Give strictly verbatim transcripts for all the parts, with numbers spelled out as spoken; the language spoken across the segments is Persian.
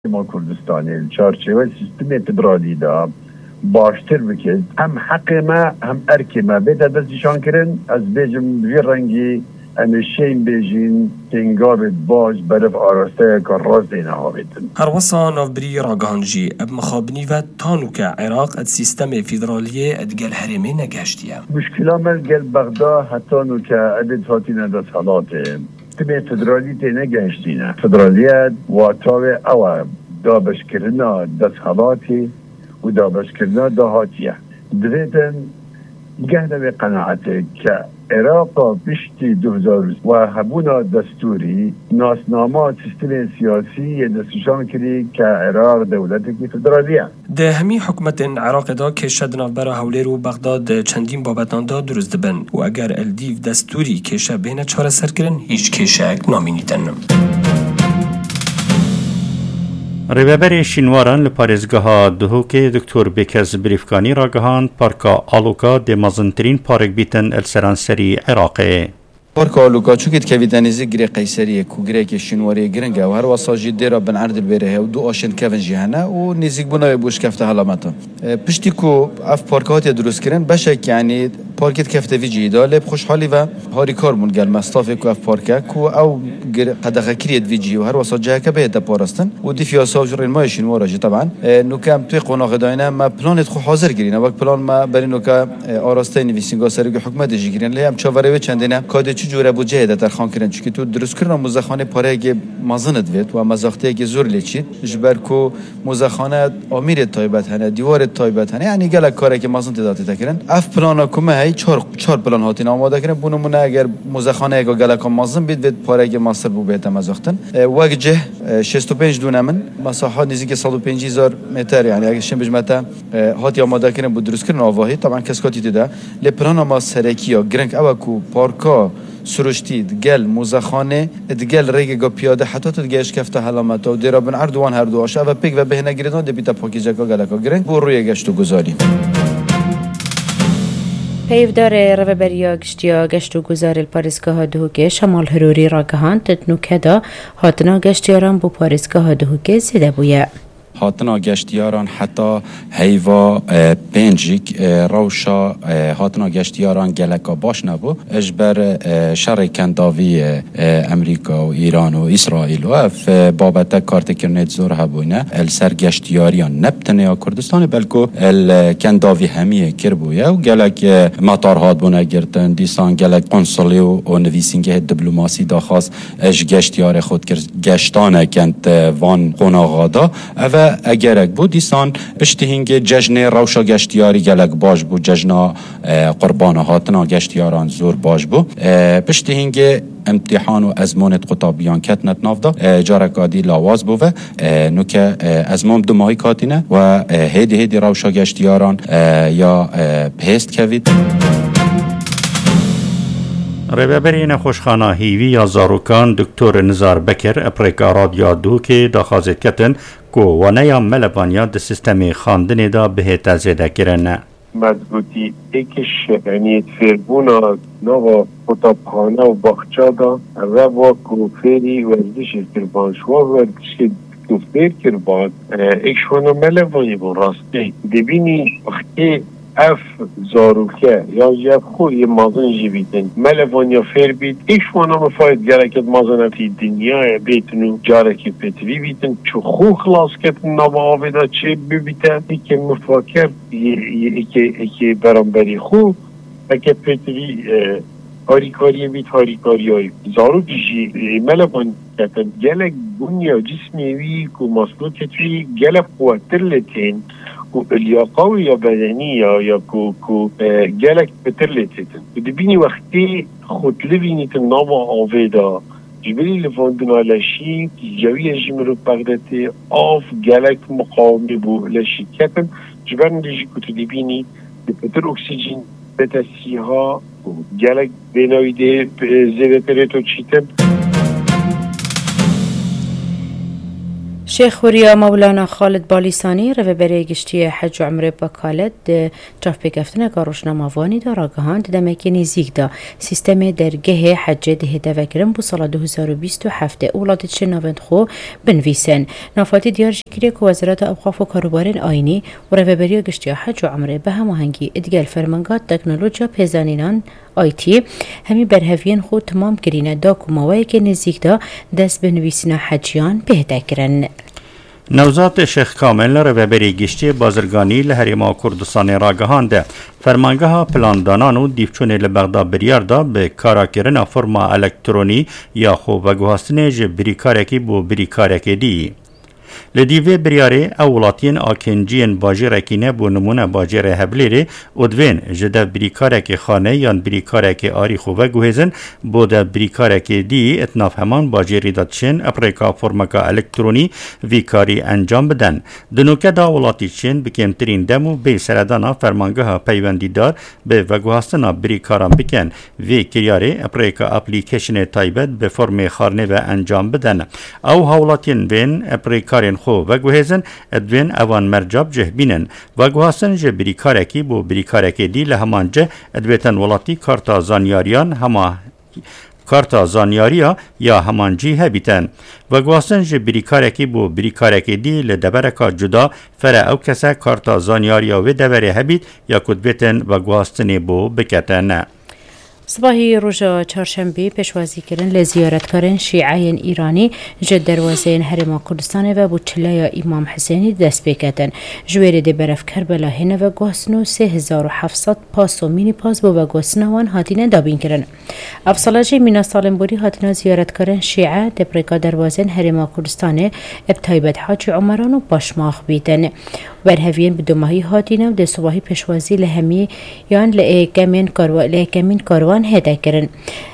ما کردستانی چارچه و سیستم فدرالی دا باشتر بکرد هم حق ما هم ارک ما بیده دستشان کرن از بیجم وی رنگی امشین بیجین تنگابت باش برف آراسته که راز دینه ها بیتن. هر وصا نافبری راگانجی اب مخابنی و تانو که عراق اد سیستم فدرالیه ادگل حرمه نگشتیه. مشکلا من گل بغدا حتی نو که ابد هاتی ندست حالاته. تبه فدرالی تینه گشتینه. فدرالیت و تاوه اوه دابش کرنا دست حالاتی و دابش کرنا دهاتیه. دویتن گهنه به قناعته که عراق پشتی دو هزار و هبونا دستوری ناسنامه سیستم سیاسی دستشان کردی که عراق دولتی فدرالیه. ده همی حکومت عراق دا که شد نافبر هولیر و بغداد چندین بابتان دا درست بن و اگر الدیو دستوری که شب بین چهار سر کرن هیچ کشک نامینیدنم. ریبری شینواران لپارێزگەها دهۆکê دکتۆر بێکەز بریفکانی ڕاگەهاند پارکا ئاڵۆکا دێ مەزنترین پارێک بیتن ئەلسەرانسەری عێراقê. پارکا ئاڵۆکا چووکێت کەویدەنێزی گرێ قەیسەریەک و گرێکی شینوارەیە گرنگە و هەروە ساژی دێرە بن عەردل بێرە هەیە و دوو ئاشێن کەڤن ژی هەنە و نێزیک بوونەوەی بۆ شکەفتە هەڵەمەتە. پشتی کو ئەف پارکا هاتیە دروستکردن بەشێک یعنی پارکێت کەفتەوی جیدا لێ خوشحالی و هاریکار بوون گەل مەستافێک و ئەف پارکە و ئەو قەدەغەکریەت ویجی و هەروە ساجەکە بێتە پاراستن و دیفیا ساژ ڕێنمای شینوارەژی طبعا نوکەم توی قۆناغداینە ما پلانێت خو حاضر گرینە وەک پلان ما بەرینۆکە ئاراستەی نویسینگا سەرۆکی حکومەتێژی گرین لێ ئەم چاوەڕێوێ چەندێنە کادێ چ جۆرە بۆ جێ دەتەرخان کردن چونکە تو دروستکردنا مۆزەخانەی پارەیەکی مەزنت بێت و مەزەختەیەکی زۆر لێچیت ji ber ku مۆزەخانە ئامێرێت تایبەت هەنە دیوارێت تایبەت هەنە یعنی gelek kareke mezin tê datê tekirin ev plana ku me hey çar çar plan hatîne amadekirin bû nimûne eger mûzexaneyeka geleka mezin bêt vê parekê mesir bû bête mezixtin wek cih şêst û pênc dûne min mesaha nêzîkî sed û pêncî zar meter yani eger şin bijme te hatî amadekirin bû durustkirina avahî taban keskatî tê de lê plana ma serekiya giring ew ku parka سروشتی دگل موزخانه دگل ریگا پیاده حتی تو دگهش کفته حلامت و دیرا بن اردوان هر دو آشه و پیک و بهنه گیردان دی بیتا پاکیجه که گلکا گرنگ بو روی گشتو گذاریم پیودار روبریا گشتیا گشتو گذار پاریسگاه دهوکه شمال هروری راگهان تدنو کدا هاتنا گشتیاران بو پاریسگاه دهوکه زیده بویه هاتنا گشتیاران حتی هیوا پنجیک روشا هاتنا گشتیاران گلکا باش نبو اجبر شر کنداوی امریکا و ایران و اسرائیل و اف بابت کارت کرنت زور هبونه السر گشتیاریان نبتنه یا کردستان بلکو الکنداوی همیه کربویه و گلک مطار هات بونه گرتن دیسان گلک قنصلی و نویسینگه دیپلماسی داخواست اج گشتیار خود کرد گشتانه کند وان قناغادا و اگرک بود دیسان پشت هنگ جشن روشا گشتیاری گلک باش بود جشن قربان هاتنا گشتیاران زور باش بود پشت هنگ امتحان و ازمانت قطابیان کتنت نافده جارکادی لاواز بود و نوکه ازمان دو ماهی کاتینه و هیدی هیدی روشا گشتیاران یا پست کوید ریبری نخوشخانه هیوی یا زاروکان دکتور نزار بکر اپریکا رادیا دو که داخازت کتن کو و نیا ملوانیا د سیستمی خاندنی دا بهت زیده کرنه مضبوطی ایکش یعنی فربونا نوا خطابخانه و باخچه دا روا کوفری ورزش کربانشوا ورزش کوفر کربان ایکشوانا ملوانی بون راسته دبینی وقتی اف زاروکه یا جب خوی یه مازن جی بیتن ملوانیا فر بیت ایش وانا مفاید گرکت مازن فی دنیا بیتنو جارکی پتوی بیتن چو خو خلاص کتن نوا آویدا چه ببیتن ای که مفاکر ای که برانبری خو اکه پتوی هاریکاری بیت هاریکاری های زاروک جی ملوان کتن گلک بنیا جسمیوی که مسلوک توی گلک قوتر لتین کو لیاقه یا بدنی یا یا کو کو گلک بتر لیتن دبینی وقتی خود لبینیت نام آویدا جبری لفاندن علشی جوی جمرو بغدادی آف گلک مقاومی بو لشی کتن جبرن دیجی کتو دبینی بتر اکسیژن بتسیها گلک شيخ وريا مولانا خالد باليساني رهبری گشتی حج و عمره بکالت جاف بکفتنه کاروشنا مافانی دا راگهاند دمکی نزیک دا سیستم درگه حج ده دوکرم بو سال دو هزار و بیست و هفت اولادش نوند خو بنویسن نافاتی دیار شکریه که وزارت اوقاف و کاروبارین آینی و رهبری گشتی حج و عمره به هماهنگی ادگال فرمانگات تکنولوژیا پیزانینان آیتی همی برهوین خود تمام کرینه دا کماوی که نزیک دا دست بنویسینا حجیان بهده کرن. نوزات شیخ کامل رهبری گشتی بازرگانی لهریما کردستان راگهانده فرمانگاه پلاندانان و دیفچون لبغداد بریاردا به کارا کرنا فرما الکترونی یا خو وگوهستن ج بریکارکی بو بریکارکی دی لدیوه بریاره اولاتین آکنجین باجیرکی نبو نمونه باجیر هبلیره ادوین جده بریکارک خانه یا بریکارک آری خوبه گوهزن بوده بریکارک دی اتناف همان باجیری دادشن اپریکا فرمکا الکترونی وی کاری انجام بدن دنوکه دا اولاتی چین بکمترین دمو بی سردانا فرمانگاه پیوندی دار به وگوهستنا بریکاران بکن وی کریاره اپریکا اپلیکیشن تایبت به فرم خارنه و انجام بدن او هاولاتین وین اپریکارین خو و گوهزن ادوین اوان مرجاب جه بینن و گوهستن جه بریکارکی بو بریکارکی دی لهمان جه ادویتن ولاتی کارتا زانیاریان هما کارتا زانیاریا یا همان جی هبیتن و گوهستن جه بریکارکی بو بریکارکی دی لدبرکا جدا فره او کسا کارتا زانیاریا و دبره هبیت یا کدویتن و گوهستنی بو بکتن. صباحی روژا چهارشنبه پیشوازی کردن لزیارتکاران شیعیان ایرانی جد دروازه هرم کردستان و بوچلای امام حسینی دست بکردن جویر دی برف کربلا هنه و گوسنو سه هزار و هفتصد پاس و مینی پاس بو و گوسنوان هاتینه دابین کردن. افصلاجی مینا سالمبوری هاتینا زیارتکاران شیعه دی برکا دروازه هرم کردستان ابتایبت حاج عمران و باشماخ بیتن برهوین بدوماهی هاتینا و دی صباحی پیشوازی لهمی یان لئکمین کارو لئکمین کاروان هده کرن.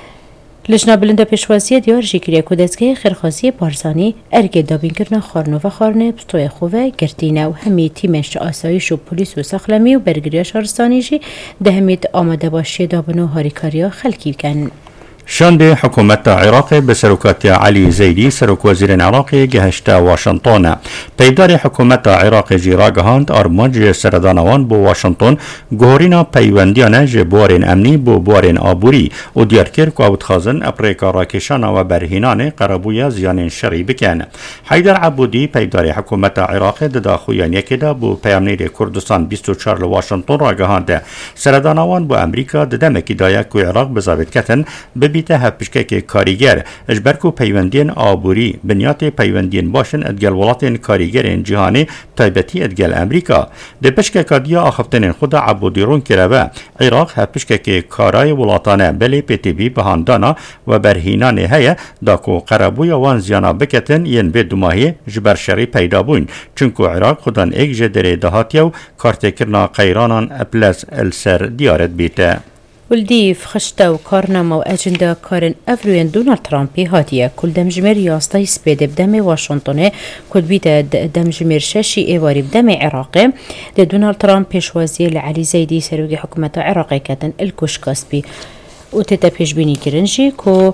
لجنه بلنده پیشوازی دیار جیکریه که دستگاه خیرخواستی بارزانی ارگه دابین کرنا خارنو و خارنه بستوی خوبه گرتینه و همی تیمش آسایش و پولیس و سخلمی و برگریا شهرستانی جی ده همید آمده باشی دابنو هاریکاریا خلکی کن. شاند حکومت عراق به سروکات علی زیدی سروک وزیر عراقی گهشت واشنطن پیدار حکومت عراق جی راگهاند آرمانج سردانوان بو واشنطن گوهرینا پیوندیانه جی بوارین امنی بو بوارین آبوری و دیارکر که اوتخازن اپریکا راکشان و برهینان قربوی زیان شری بکن. حیدر عبودی پیدار حکومت عراق دداخویان یکی دا بو پیامنیر کردستان بیست و چهار واشنطن راگهاند سردانوان بو امریکا ددمکی دایا که عراق بزابط کتن ببی بیته هپشکه کاریگر اجبرکو پیوندین آبوری بنیات پیوندین باشن ادگل ولاتین کاریگرین جهانی تایبتی ادگل امریکا ده پشکه کادیا آخفتنین خود عبودی رون کرده عراق هپشکه کارای ولاتانه بلی پی تی بی بهاندانا و برهینان هیا داکو قربوی وان زیانا بکتن ین به دوماهی جبر شری پیدا بوین چونکو عراق خودان ایک جدره دهاتیو کارت کرنا قیرانان اپلس السر دیارت بیته. ولديف خشتا و كارنما و اجندا كارن افروين دونالد ترامبي هاتيه كل دمجمير ياستا يسبيد بدم واشنطن كل بيتا دمجمير شاشي ايواري بدم عراقي ده دونالد ترامب بيشوازي لعلي زيدي سروقي حكومة عراقي كاتن الكوش كاسبي و تتا بيشبيني كرنجي كو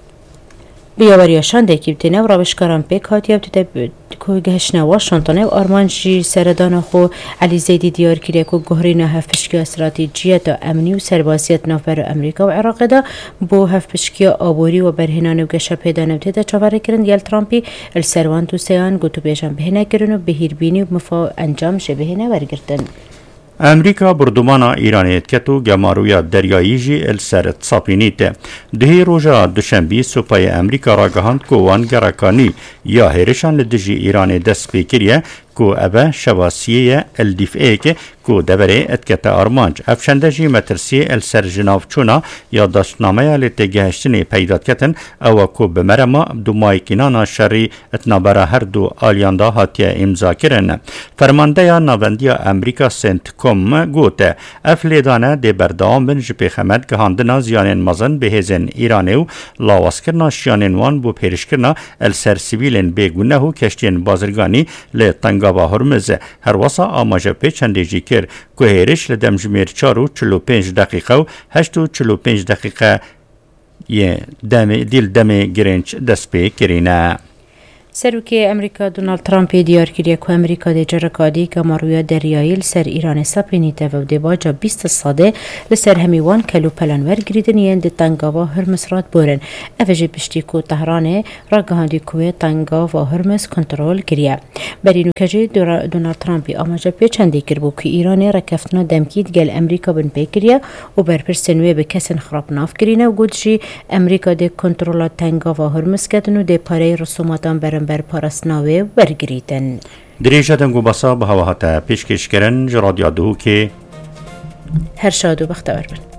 بیاوریشان دکی بتنه و روشکاران پیک هاتیه بتده که گهشنا واشنطنه و آرمانجی سردان خو علی زیدی دیار کریه که گهرینا هفپشکی استراتیجیت و امنی و سربازیت نافبر امریکا و عراق دا بو هفپشکی آبوری و برهنان و گشه پیدانه بتده چاوره کرن دیال ترامپی السروان تو سیان گوتو بیشان بهنه کرن و بهیربینی و مفا انجام شه بهنه ورگرتن. امریکا بردومانا ایرانیت کتو گمارویا دریایی جی السرت صاپینیت دهی روژا دوشنبی سوپای امریکا را گهاند که وانگرکانی یا هیرشان لدجی ایران دست بکریه که اوه شواسیه الدیف ای که که دبره اتکت آرمانج افشنده جی مترسی السر جناف چونا یا داشتنامه لتگهشتنی پیداد کتن او که بمرما دو مایکینانا شری اتنابرا هر دو آلیاندا هاتیه امضا کرن. فرمانده یا نواندی امریکا سنت کم گوته افلیدانه دی بردام بن جپی خمد گهاندنا زیانین مزن به هزن ایرانی و لاواس کرنا شیانین وان بو پیرش کرنا السر سیویلین بگونه و کشتین بازرگانی لطنگابا هرمز هر واسا آماجه پیچنده جی کر که هیرش لدم جمیر چار و چلو پنج دقیقه و هشت و چلو پنج دقیقه یه دم دیل دم گرنچ دست پی کرینه. سروکی امریکا دونالد ترامپ دیار کریه که امریکا دی جرکادی که مارویا دریایی لسر ایران سپینیته و دی باجا بیست ساده لسر همیوان کلو پلانور گریدنیان دی تنگاوا هرمس راد بورن افجی پشتی کو تهرانه را گهاندی کوی تنگاوا هرمس کنترول کریه برینو کجی دونالد ترامپی آماجا پیچندی کربو که ایران رکفتنا دمکید گل امریکا بن پیکریه و برپرسنوی به کسن خراب ناف کرینه و گودجی امریکا دی کنترول تنگاوا هرمس کدن و دی پاره رسوماتان برن بر پارسناوی برگریدن. دریجه دنگو بسا به هوا هاته پیشکش کرن جرادیا دو که هر شاد و بختور بن.